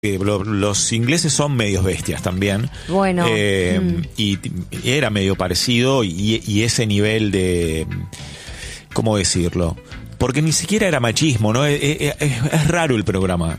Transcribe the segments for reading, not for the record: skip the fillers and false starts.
Los ingleses son medios bestias también. Bueno. Y era medio parecido y ese nivel de... ¿Cómo decirlo? Porque ni siquiera era machismo, ¿no? Es raro el programa.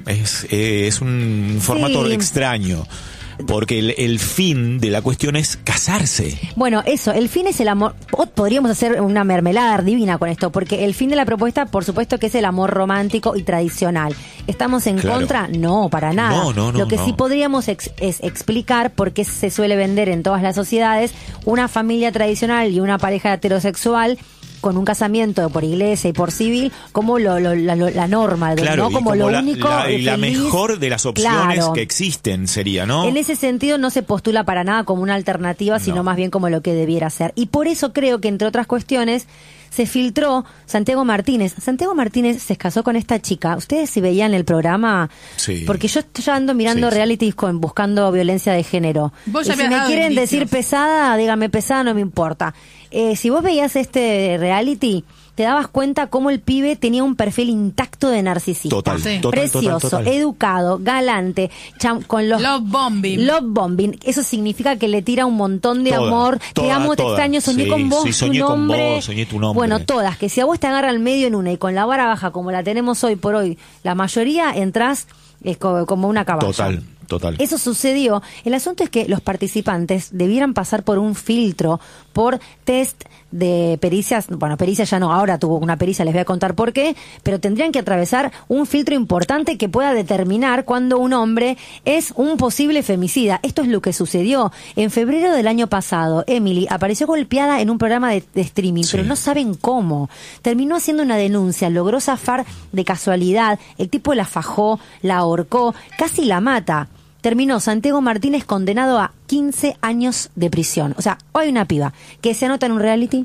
Es un formato extraño. Porque el fin de la cuestión es casarse. Bueno, eso, el fin es el amor. Podríamos hacer una mermelada divina con esto, porque el fin de la propuesta, por supuesto, que es el amor romántico y tradicional. ¿Estamos en contra? No, para nada. No, Lo que sí podríamos es explicar por qué se suele vender en todas las sociedades una familia tradicional y una pareja heterosexual con un casamiento por iglesia y por civil como la norma, claro, ¿no? Como lo único y la mejor de las opciones que existen sería, ¿no? En ese sentido no se postula para nada como una alternativa, sino más bien como lo que debiera ser. Y por eso creo que, entre otras cuestiones, se filtró Santiago Martínez. Santiago Martínez se casó con esta chica. ¿Ustedes si veían el programa? Sí. Porque yo ando mirando realities buscando violencia de género. Vos y si me quieren decir pesada, dígame pesada, no me importa. Si vos veías este reality, te dabas cuenta cómo el pibe tenía un perfil intacto de narcisista. Precioso, educado, galante, con los... Love bombing. Love bombing. Eso significa que le tira un montón de amor. Te amo, te extraño, soñé con vos, soñé tu nombre. Con vos, soñé tu nombre. Bueno, todas. Que si a vos te agarra al medio en una y con la vara baja como la tenemos hoy por hoy, la mayoría entras como una caballa. Total. Eso sucedió. El asunto es que los participantes debieran pasar por un filtro, por test de pericias. Bueno, pericias ya no, ahora tuvo una pericia, les voy a contar por qué, pero tendrían que atravesar un filtro importante que pueda determinar cuando un hombre es un posible femicida. Esto es lo que sucedió. En febrero del año pasado, Emily apareció golpeada en un programa de streaming, pero no saben cómo. Terminó haciendo una denuncia, logró zafar de casualidad, el tipo la fajó, la ahorcó, casi la mata. Terminó Santiago Martínez condenado a 15 años de prisión. O sea, hay una piba que se anota en un reality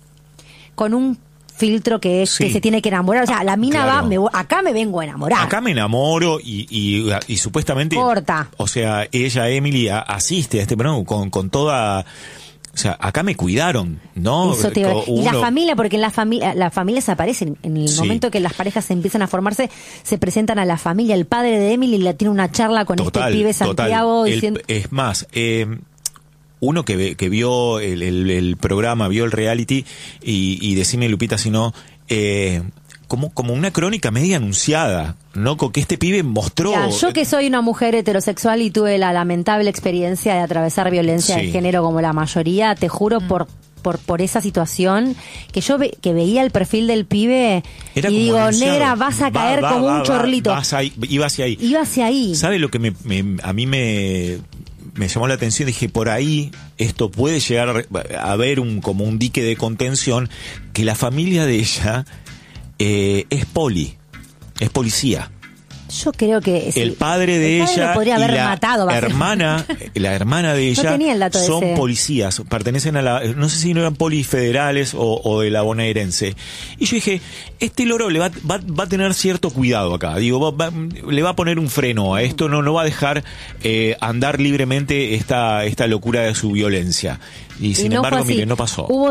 con un filtro que se tiene que enamorar. O sea, la mina acá me vengo a enamorar. Acá me enamoro y supuestamente... Corta. O sea, ella, Emily, asiste a este programa con toda... O sea, acá me cuidaron, ¿no? Y la familia, porque en las familias aparecen. En el momento que las parejas empiezan a formarse, se presentan a la familia. El padre de Emily le tiene una charla con este pibe Santiago. Diciendo... Es más, uno que vio el programa, vio el reality, y decime, Lupita, si no... como una crónica media anunciada, ¿no? Que este pibe mostró... Ya, yo que soy una mujer heterosexual y tuve la lamentable experiencia de atravesar violencia de género como la mayoría, te juro por esa situación, que yo que veía el perfil del pibe y digo, anunciado. Negra, vas a caer como un chorlito. Iba hacia ahí. ¿Sabe lo que a mí me llamó la atención? Dije, por ahí esto puede llegar a haber como un dique de contención, que la familia de ella... es policía. Yo creo que el padre de ella podría haber matado, la hermana de ella no tenía el dato son ese. Policías, pertenecen a no sé si no eran polifederales o de la bonaerense. Y yo dije, este loro le va a tener cierto cuidado acá. Digo, le va a poner un freno a esto, no va a dejar andar libremente esta locura de su violencia. Y sin embargo, mire, no pasó. Hubo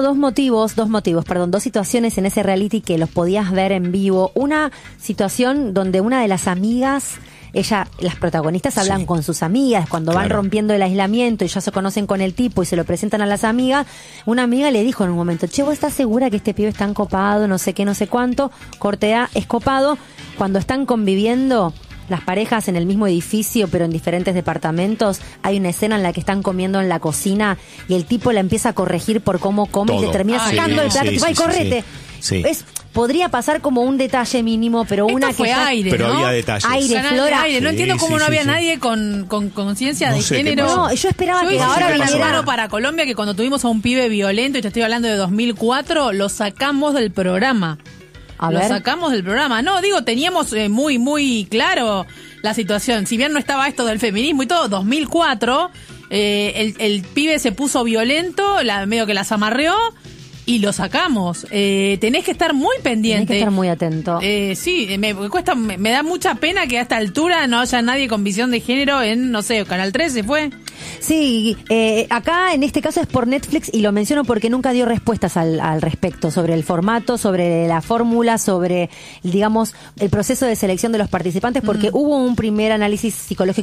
dos situaciones en ese reality que los podías ver en vivo. Una situación donde una de las amigas, las protagonistas hablan con sus amigas cuando van rompiendo el aislamiento y ya se conocen con el tipo y se lo presentan a las amigas. Una amiga le dijo en un momento, che, ¿vos estás segura que este pibe es tan copado, no sé qué, no sé cuánto? Corte A, es copado. Cuando están conviviendo las parejas en el mismo edificio pero en diferentes departamentos, hay una escena en la que están comiendo en la cocina y el tipo la empieza a corregir por cómo come. Todo. Y le termina sacando el plato y dice, ¡ay, correte! Sí. Podría pasar como un detalle mínimo, pero esto una fue que aire, pero ¿no? había detalles. Aire. No entiendo cómo no había nadie con conciencia de género. No, yo esperaba que ahora viniera para Colombia, que cuando tuvimos a un pibe violento, y te estoy hablando de 2004, lo sacamos del programa. Sacamos del programa. No, digo, teníamos muy, muy claro la situación. Si bien no estaba esto del feminismo y todo, 2004, el pibe se puso violento, medio que las amarreó, y lo sacamos. Tenés que estar muy pendiente. Tenés que estar muy atento. Sí, me da mucha pena que a esta altura no haya nadie con visión de género en, no sé, Canal 13 fue. Sí, acá en este caso es por Netflix y lo menciono porque nunca dio respuestas al respecto, sobre el formato, sobre la fórmula, sobre, digamos, el proceso de selección de los participantes, porque hubo un primer análisis psicológico